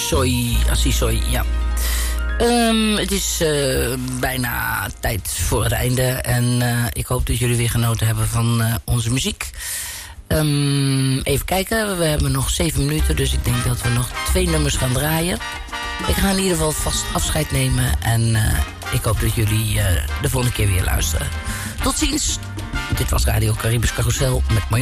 Assisoi, ja. Het is bijna tijd voor het einde. En ik hoop dat jullie weer genoten hebben van onze muziek. Even kijken, we hebben nog 7 minuten. Dus ik denk dat we nog 2 nummers gaan draaien. Ik ga in ieder geval vast afscheid nemen. En ik hoop dat jullie de volgende keer weer luisteren. Tot ziens. Dit was Radio Caribisch Carousel met Marjon.